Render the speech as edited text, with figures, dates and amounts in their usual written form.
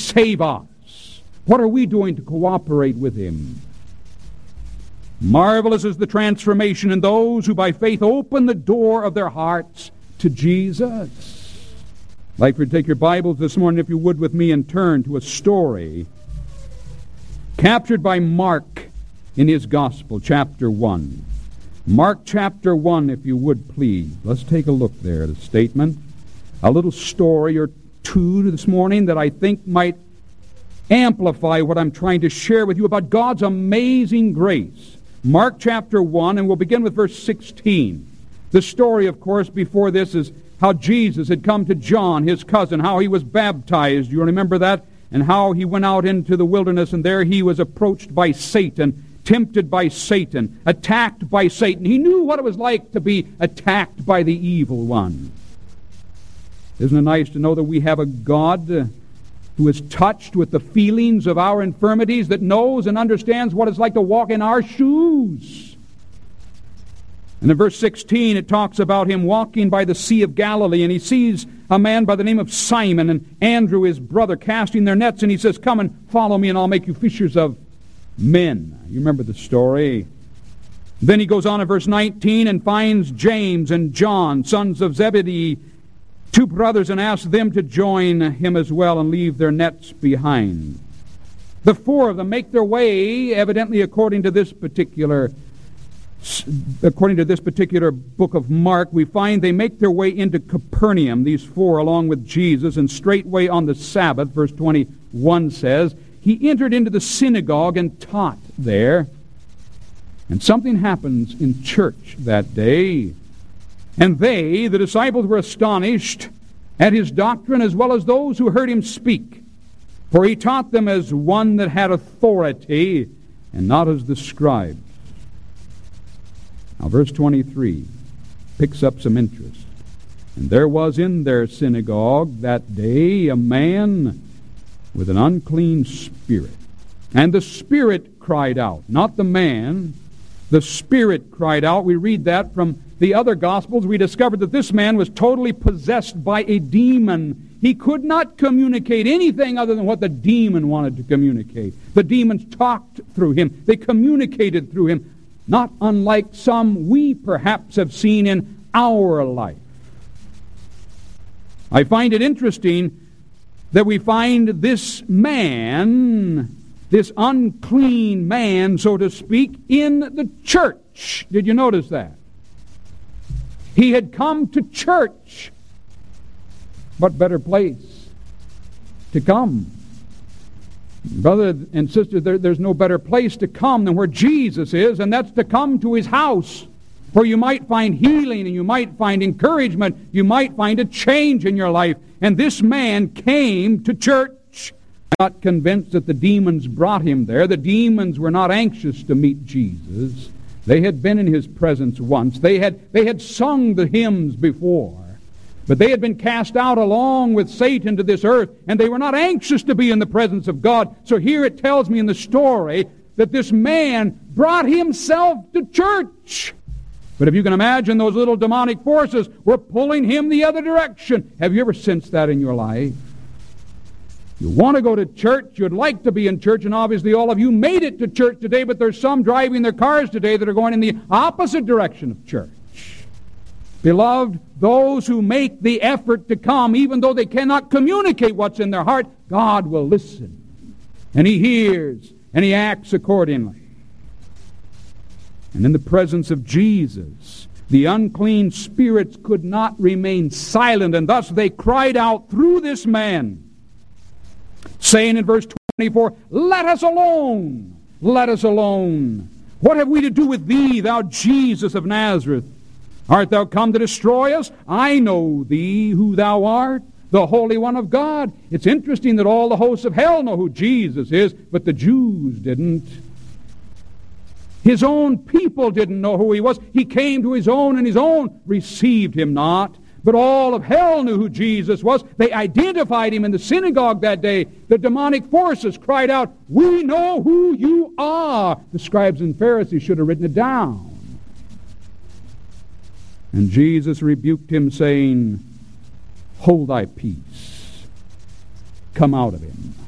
save us? What are we doing to cooperate with him? Marvelous is the transformation in those who by faith open the door of their hearts to Jesus. I'd like for you to take your Bibles this morning, if you would, with me, and turn to a story captured by Mark in his Gospel, chapter 1. Mark chapter 1, if you would, please. Let's take a look there at a statement, a little story or two this morning that I think might amplify what I'm trying to share with you about God's amazing grace. Mark chapter 1, and we'll begin with verse 16. The story, of course, before this is how Jesus had come to John, his cousin, how he was baptized. You remember that? And how he went out into the wilderness, and there he was approached by Satan, tempted by Satan, attacked by Satan. He knew what it was like to be attacked by the evil one. Isn't it nice to know that we have a God who is touched with the feelings of our infirmities, that knows and understands what it's like to walk in our shoes? And in verse 16 it talks about him walking by the Sea of Galilee, and he sees a man by the name of Simon and Andrew his brother casting their nets, and he says, "Come and follow me and I'll make you fishers of men." You remember the story. Then he goes on in verse 19 and finds James and John, sons of Zebedee, two brothers, and asks them to join him as well and leave their nets behind. The four of them make their way, evidently according to this particular book of Mark, we find they make their way into Capernaum, these four, along with Jesus, and straightway on the Sabbath, verse 21 says, he entered into the synagogue and taught there. And something happens in church that day. And they, the disciples, were astonished at his doctrine as well as those who heard him speak. For he taught them as one that had authority, and not as the scribes. Now verse 23 picks up some interest. And there was in their synagogue that day a man with an unclean spirit. And the spirit cried out, not the man. The spirit cried out. We read that from the other Gospels. We discovered that this man was totally possessed by a demon. He could not communicate anything other than what the demon wanted to communicate. The demons talked through him. They communicated through him, not unlike some we perhaps have seen in our life. I find it interesting that we find this man, this unclean man, so to speak, in the church. Did you notice that? He had come to church. What better place to come? Brother and sister, there's no better place to come than where Jesus is, and that's to come to his house, where you might find healing, and you might find encouragement, you might find a change in your life. And this man came to church. I'm not convinced that the demons brought him there. The demons were not anxious to meet Jesus. They had been in his presence once. They had sung the hymns before. But they had been cast out along with Satan to this earth, and they were not anxious to be in the presence of God. So here it tells me in the story that this man brought himself to church. But if you can imagine, those little demonic forces were pulling him the other direction. Have you ever sensed that in your life? You want to go to church, you'd like to be in church, and obviously all of you made it to church today, but there's some driving their cars today that are going in the opposite direction of church. Beloved, those who make the effort to come, even though they cannot communicate what's in their heart, God will listen. And he hears, and he acts accordingly. And in the presence of Jesus, the unclean spirits could not remain silent, and thus they cried out through this man, saying in verse 24, "Let us alone! Let us alone! What have we to do with thee, thou Jesus of Nazareth? Art thou come to destroy us? I know thee, who thou art, the Holy One of God." It's interesting that all the hosts of hell know who Jesus is, but the Jews didn't. His own people didn't know who he was. He came to his own, and his own received him not. But all of hell knew who Jesus was. They identified him in the synagogue that day. The demonic forces cried out, "We know who you are." The scribes and Pharisees should have written it down. And Jesus rebuked him, saying, "Hold thy peace. Come out of him."